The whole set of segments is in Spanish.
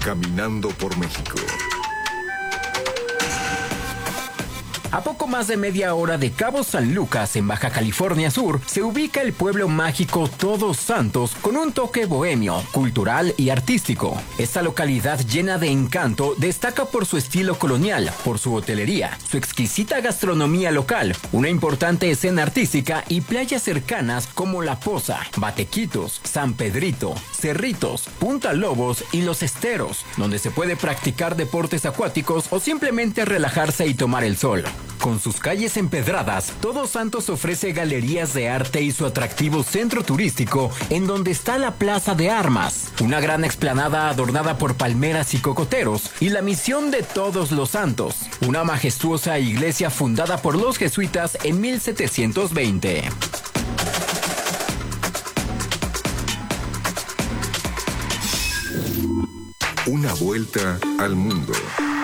Caminando por México. A poco más de media hora de Cabo San Lucas, en Baja California Sur, se ubica el pueblo mágico Todos Santos con un toque bohemio, cultural y artístico. Esta localidad llena de encanto destaca por su estilo colonial, por su hotelería, su exquisita gastronomía local, una importante escena artística y playas cercanas como La Poza, Batequitos, San Pedrito, Cerritos, Punta Lobos y Los Esteros, donde se puede practicar deportes acuáticos o simplemente relajarse y tomar el sol. Con sus calles empedradas, Todos Santos ofrece galerías de arte y su atractivo centro turístico, en donde está la Plaza de Armas, una gran explanada adornada por palmeras y cocoteros, y la Misión de Todos los Santos, una majestuosa iglesia fundada por los jesuitas en 1720. Una vuelta al mundo.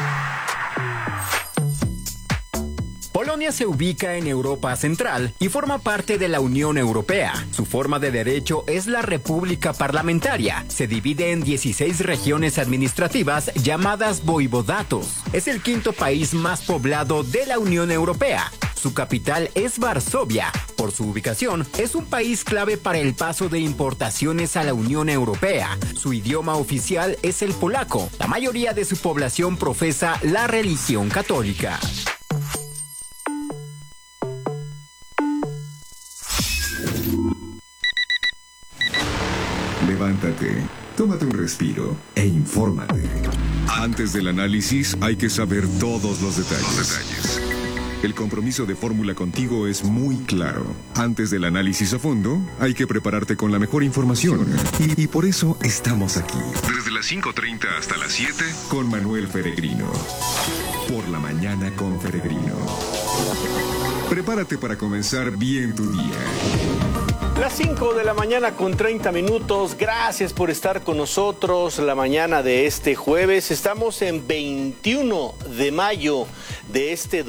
Polonia se ubica en Europa Central y forma parte de la Unión Europea. Su forma de derecho es la República Parlamentaria. Se divide en 16 regiones administrativas llamadas voivodatos. Es el quinto país más poblado de la Unión Europea. Su capital es Varsovia. Por su ubicación, es un país clave para el paso de importaciones a la Unión Europea. Su idioma oficial es el polaco. La mayoría de su población profesa la religión católica. Levántate, tómate un respiro e infórmate. Antes del análisis hay que saber todos los detalles. El compromiso de Fórmula contigo es muy claro. Antes del análisis a fondo, hay que prepararte con la mejor información. Y por eso estamos aquí. Desde las 5:30 hasta las 7, con Manuel Peregrino. Por la mañana con Peregrino. Prepárate para comenzar bien tu día. Las 5 de la mañana con 30 minutos. Gracias por estar con nosotros la mañana de este jueves. Estamos en 21 de mayo de este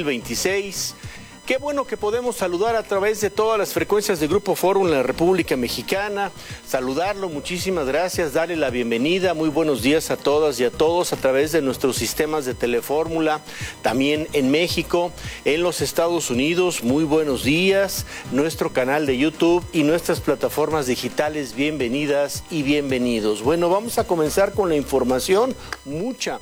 2026. Qué bueno que podemos saludar a través de todas las frecuencias de Grupo Fórmula en la República Mexicana. Saludarlo, muchísimas gracias, darle la bienvenida. Muy buenos días a todas y a todos a través de nuestros sistemas de Telefórmula. También en México, en los Estados Unidos, muy buenos días. Nuestro canal de YouTube y nuestras plataformas digitales, bienvenidas y bienvenidos. Bueno, vamos a comenzar con la información, mucha,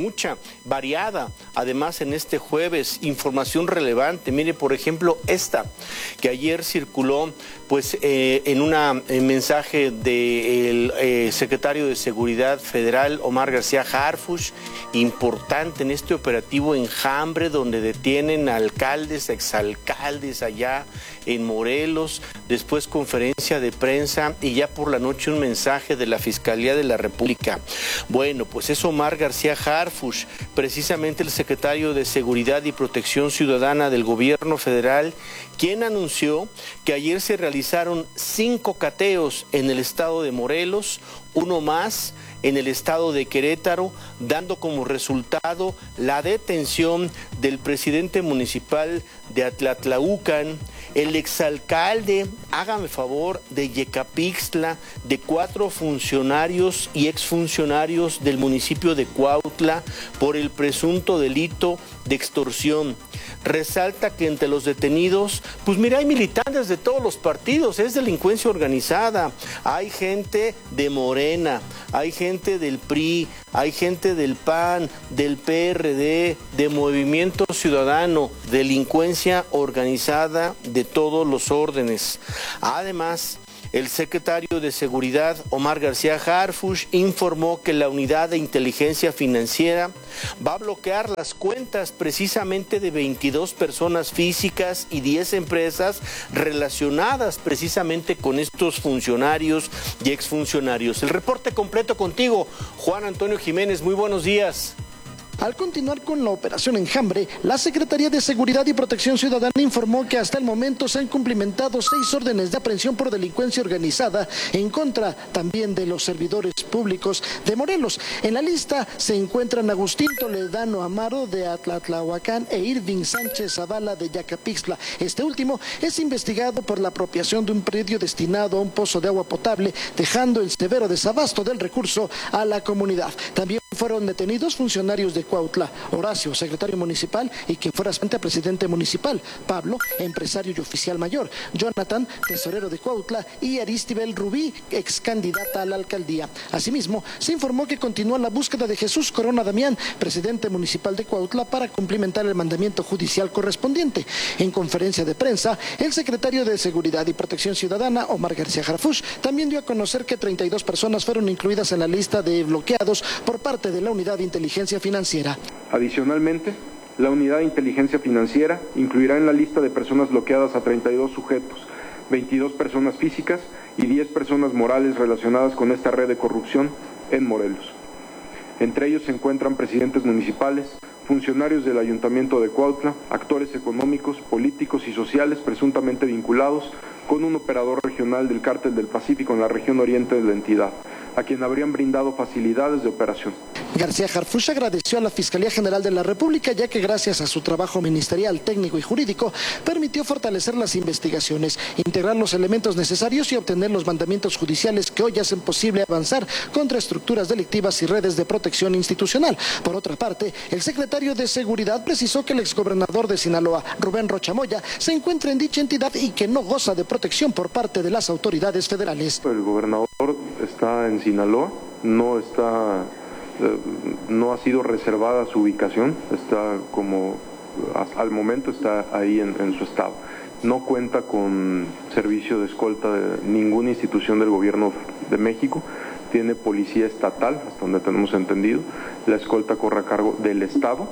variada, además en este jueves, información relevante. Mire, por ejemplo, esta, que ayer circuló, pues, en un mensaje del secretario de Seguridad Federal, Omar García Harfuch, importante en este operativo Enjambre, donde detienen a alcaldes, exalcaldes allá en Morelos, después conferencia de prensa y ya por la noche un mensaje de la Fiscalía de la República. Bueno, pues es Omar García Harfuch, precisamente el secretario de Seguridad y Protección Ciudadana del Gobierno Federal, quien anunció que ayer se realizaron 5 cateos en el estado de Morelos, uno más en el estado de Querétaro, dando como resultado la detención del presidente municipal de Atlatlaucan, el exalcalde, hágame favor, de Yecapixtla, de 4 funcionarios y exfuncionarios del municipio de Cuautla por el presunto delito de extorsión. Resalta que entre los detenidos, pues mira, hay militantes de todos los partidos, es delincuencia organizada, hay gente de Morena, hay gente del PRI, hay gente del PAN, del PRD, de Movimiento Ciudadano, delincuencia organizada de todos los órdenes. Además, el secretario de Seguridad, Omar García Harfuch, informó que la Unidad de Inteligencia Financiera va a bloquear las cuentas precisamente de 22 personas físicas y 10 empresas relacionadas precisamente con estos funcionarios y exfuncionarios. El reporte completo contigo, Juan Antonio Jiménez. Muy buenos días. Al continuar con la operación Enjambre, la Secretaría de Seguridad y Protección Ciudadana informó que hasta el momento se han cumplimentado 6 órdenes de aprehensión por delincuencia organizada en contra también de los servidores públicos de Morelos. En la lista se encuentran Agustín Toledano Amaro de Atlatlahuacán e Irving Sánchez Zavala de Yacapixtla. Este último es investigado por la apropiación de un predio destinado a un pozo de agua potable, dejando el severo desabasto del recurso a la comunidad. También fueron detenidos funcionarios de Cuautla, Horacio, secretario municipal, y quien fuera presidente municipal, Pablo, empresario y oficial mayor, Jonathan, tesorero de Cuautla, y Aristibel Rubí, ex candidata a la alcaldía. Asimismo, se informó que continúa la búsqueda de Jesús Corona Damián, presidente municipal de Cuautla, para cumplimentar el mandamiento judicial correspondiente. En conferencia de prensa, el secretario de Seguridad y Protección Ciudadana, Omar García Harfuch, también dio a conocer que 32 personas fueron incluidas en la lista de bloqueados por parte de la Unidad de Inteligencia Financiera. Adicionalmente, la Unidad de Inteligencia Financiera incluirá en la lista de personas bloqueadas a 32 sujetos, 22 personas físicas y 10 personas morales relacionadas con esta red de corrupción en Morelos. Entre ellos se encuentran presidentes municipales, funcionarios del Ayuntamiento de Cuautla, actores económicos, políticos y sociales presuntamente vinculados con un operador regional del Cártel del Pacífico en la región oriente de la entidad, a quien habrían brindado facilidades de operación. García Harfuch agradeció a la Fiscalía General de la República, ya que gracias a su trabajo ministerial, técnico y jurídico, permitió fortalecer las investigaciones, integrar los elementos necesarios y obtener los mandamientos judiciales que hoy hacen posible avanzar contra estructuras delictivas y redes de protección institucional. Por otra parte, el secretario de Seguridad precisó que el exgobernador de Sinaloa, Rubén Rocha Moya, se encuentra en dicha entidad y que no goza de protección por parte de las autoridades federales. El gobernador está en Sinaloa, no ha sido reservada su ubicación, está al momento está ahí en su estado. No cuenta con servicio de escolta de ninguna institución del gobierno de México, tiene policía estatal, hasta donde tenemos entendido, la escolta corre a cargo del estado,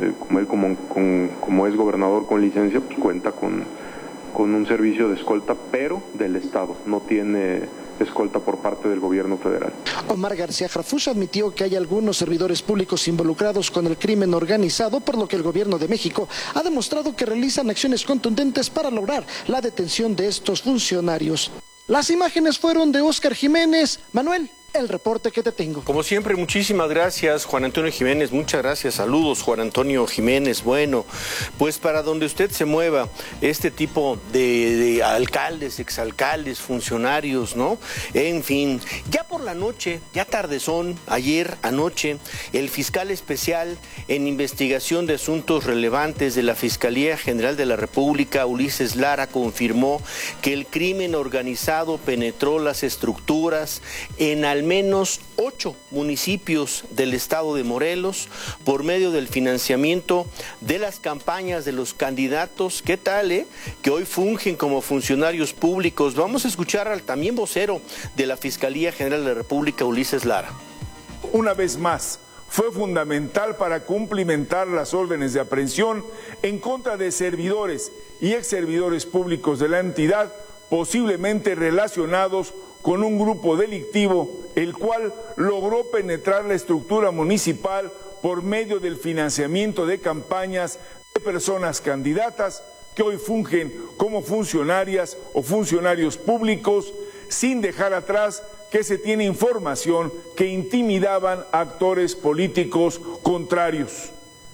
como es gobernador con licencia, pues cuenta con un servicio de escolta, pero del estado, no tiene escolta por parte del gobierno federal. Omar García Harfuch admitió que hay algunos servidores públicos involucrados con el crimen organizado, por lo que el gobierno de México ha demostrado que realizan acciones contundentes para lograr la detención de estos funcionarios. Las imágenes fueron de Óscar Jiménez. Manuel, el reporte que te tengo. Como siempre, muchísimas gracias, Juan Antonio Jiménez. Muchas gracias. Saludos, Juan Antonio Jiménez. Bueno, pues para donde usted se mueva, este tipo de alcaldes, exalcaldes, funcionarios, ¿no? En fin, ya por la noche, ya tardezón, ayer anoche, el fiscal especial en investigación de asuntos relevantes de la Fiscalía General de la República, Ulises Lara, confirmó que el crimen organizado penetró las estructuras en al menos 8 municipios del estado de Morelos por medio del financiamiento de las campañas de los candidatos, ¿qué tal, que hoy fungen como funcionarios públicos? Vamos a escuchar al también vocero de la Fiscalía General de la República, Ulises Lara. Una vez más, fue fundamental para cumplimentar las órdenes de aprehensión en contra de servidores y exservidores públicos de la entidad, posiblemente relacionados con un grupo delictivo, el cual logró penetrar la estructura municipal por medio del financiamiento de campañas de personas candidatas que hoy fungen como funcionarias o funcionarios públicos, sin dejar atrás que se tiene información que intimidaban a actores políticos contrarios.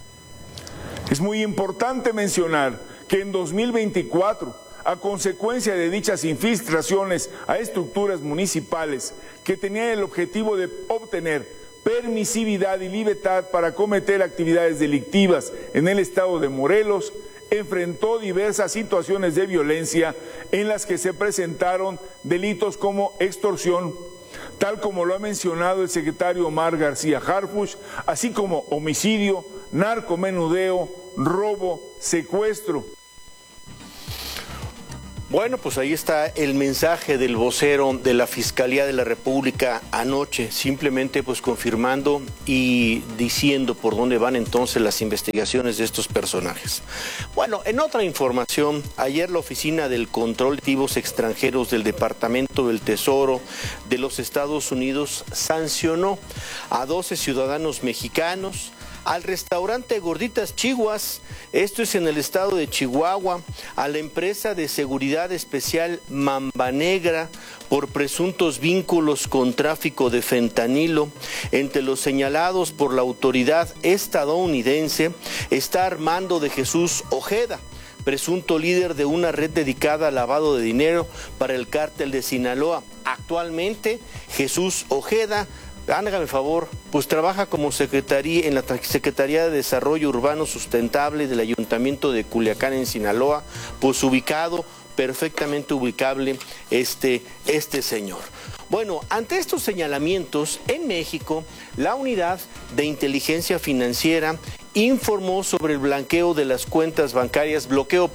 Es muy importante mencionar que en 2024, a consecuencia de dichas infiltraciones a estructuras municipales que tenían el objetivo de obtener permisividad y libertad para cometer actividades delictivas en el estado de Morelos, enfrentó diversas situaciones de violencia en las que se presentaron delitos como extorsión, tal como lo ha mencionado el secretario Omar García Harfuch, así como homicidio, narcomenudeo, robo, secuestro. Bueno, pues ahí está el mensaje del vocero de la Fiscalía de la República anoche, simplemente pues confirmando y diciendo por dónde van entonces las investigaciones de estos personajes. Bueno, en otra información, ayer la Oficina del Control de Activos Extranjeros del Departamento del Tesoro de los Estados Unidos sancionó a 12 ciudadanos mexicanos, al restaurante Gorditas Chihuas, esto es en el estado de Chihuahua, a la empresa de seguridad especial Mamba Negra por presuntos vínculos con tráfico de fentanilo. Entre los señalados por la autoridad estadounidense está Armando de Jesús Ojeda, presunto líder de una red dedicada al lavado de dinero para el cártel de Sinaloa. Actualmente, Jesús Ojeda, hágame favor, pues trabaja como en la Secretaría de Desarrollo Urbano Sustentable del Ayuntamiento de Culiacán, en Sinaloa, pues perfectamente ubicable este señor. Bueno, ante estos señalamientos, en México, la Unidad de Inteligencia Financiera informó sobre el bloqueo de las cuentas bancarias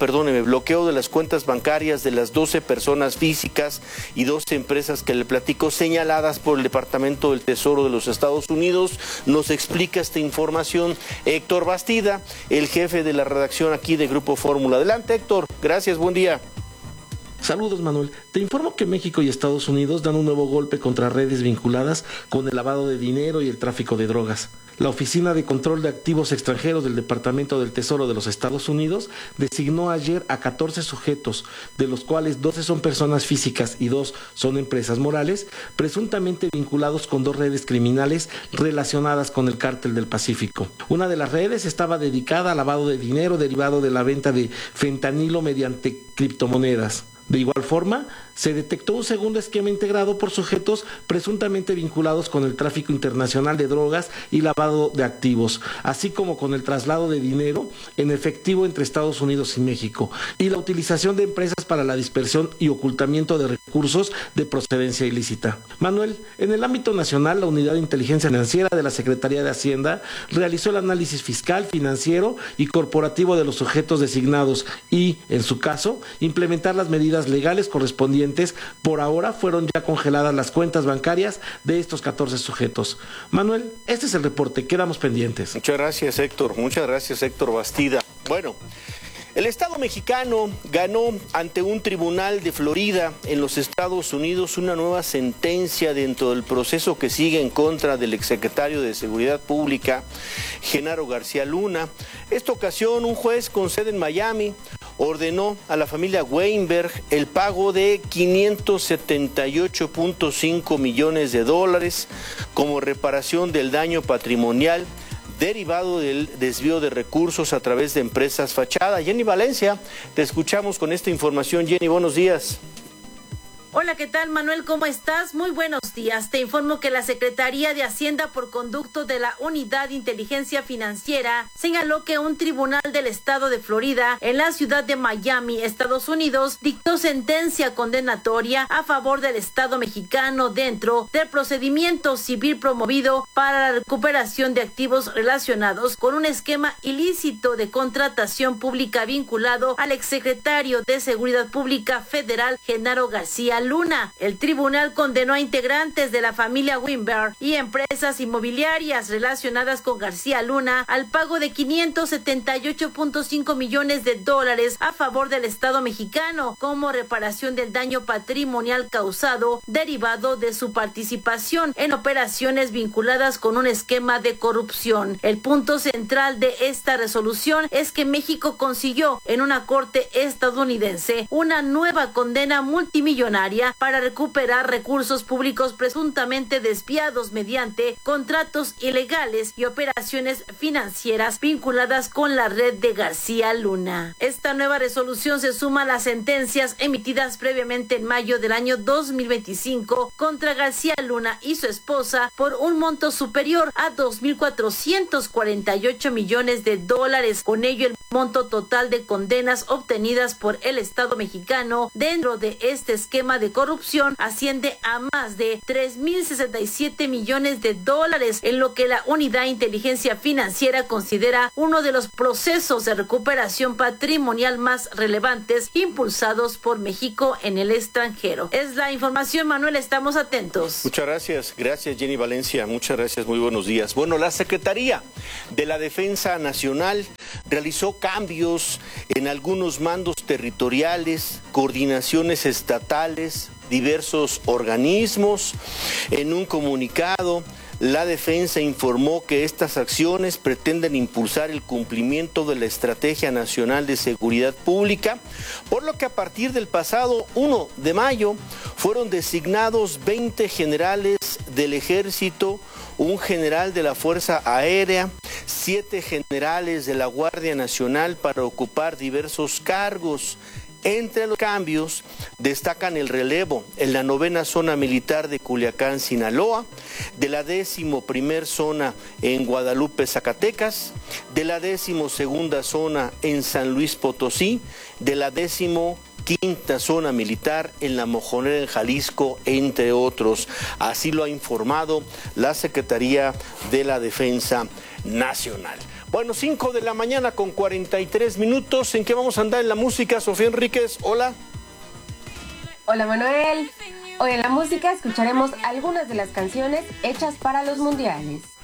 de las 12 personas físicas y 12 empresas que le platico, señaladas por el Departamento del Tesoro de los Estados Unidos. Nos explica esta información Héctor Bastida, el jefe de la redacción aquí de Grupo Fórmula. Adelante, Héctor. Gracias, buen día. Saludos, Manuel. Te informo que México y Estados Unidos dan un nuevo golpe contra redes vinculadas con el lavado de dinero y el tráfico de drogas. La Oficina de Control de Activos Extranjeros del Departamento del Tesoro de los Estados Unidos designó ayer a 14 sujetos, de los cuales 12 son personas físicas y 2 son empresas morales, presuntamente vinculados con 2 redes criminales relacionadas con el Cártel del Pacífico. Una de las redes estaba dedicada al lavado de dinero derivado de la venta de fentanilo mediante criptomonedas. De igual forma, se detectó un segundo esquema integrado por sujetos presuntamente vinculados con el tráfico internacional de drogas y lavado de activos, así como con el traslado de dinero en efectivo entre Estados Unidos y México, y la utilización de empresas para la dispersión y ocultamiento de recursos de procedencia ilícita. Manuel, en el ámbito nacional, la Unidad de Inteligencia Financiera de la Secretaría de Hacienda realizó el análisis fiscal, financiero y corporativo de los sujetos designados y, en su caso, implementar las medidas legales correspondientes. Por ahora fueron ya congeladas las cuentas bancarias de estos 14 sujetos. Manuel, este es el reporte, quedamos pendientes. Muchas gracias, Héctor Bastida. Bueno, el Estado mexicano ganó ante un tribunal de Florida en los Estados Unidos una nueva sentencia dentro del proceso que sigue en contra del exsecretario de Seguridad Pública, Genaro García Luna. Esta ocasión, un juez con sede en Miami ordenó a la familia Weinberg el pago de $578.5 millones como reparación del daño patrimonial derivado del desvío de recursos a través de empresas fachada. Jenny Valencia, te escuchamos con esta información. Jenny, buenos días. Hola, ¿qué tal, Manuel? ¿Cómo estás? Muy buenos días. Te informo que la Secretaría de Hacienda, por conducto de la Unidad de Inteligencia Financiera, señaló que un tribunal del estado de Florida, en la ciudad de Miami, Estados Unidos, dictó sentencia condenatoria a favor del Estado mexicano dentro del procedimiento civil promovido para la recuperación de activos relacionados con un esquema ilícito de contratación pública vinculado al exsecretario de Seguridad Pública Federal, Genaro García Luna. El tribunal condenó a integrantes de la familia Weinberg y empresas inmobiliarias relacionadas con García Luna al pago de $578.5 millones a favor del Estado mexicano como reparación del daño patrimonial causado derivado de su participación en operaciones vinculadas con un esquema de corrupción. El punto central de esta resolución es que México consiguió en una corte estadounidense una nueva condena multimillonaria para recuperar recursos públicos presuntamente desviados mediante contratos ilegales y operaciones financieras vinculadas con la red de García Luna. Esta nueva resolución se suma a las sentencias emitidas previamente en mayo del año 2025 contra García Luna y su esposa por un monto superior a $2.448 millones. Con ello, el monto total de condenas obtenidas por el Estado mexicano dentro de este esquema de corrupción asciende a más de $3.067 millones, en lo que la Unidad de Inteligencia Financiera considera uno de los procesos de recuperación patrimonial más relevantes impulsados por México en el extranjero. Es la información, Manuel, estamos atentos. Muchas gracias, Jenny Valencia, muchas gracias, muy buenos días. Bueno, la Secretaría de la Defensa Nacional realizó cambios en algunos mandos territoriales, coordinaciones estatales, diversos organismos. En un comunicado La defensa informó que estas acciones pretenden impulsar el cumplimiento de la Estrategia Nacional de Seguridad Pública, por lo que a partir del pasado 1 de mayo fueron designados 20 generales del Ejército, un general de la Fuerza Aérea, 7 generales de la Guardia Nacional para ocupar diversos cargos. Entre los cambios destacan el relevo en la 9ª Zona Militar de Culiacán, Sinaloa, de la 11ª Zona en Guadalupe, Zacatecas, de la 12ª Zona en San Luis Potosí, de la 15ª Zona Militar en La Mojonera, en Jalisco, entre otros. Así lo ha informado la Secretaría de la Defensa Nacional. Bueno, 5 de la mañana con 43 minutos. ¿En qué vamos a andar en la música? Sofía Enríquez, hola. Hola Manuel. Hoy en la música escucharemos algunas de las canciones hechas para los mundiales.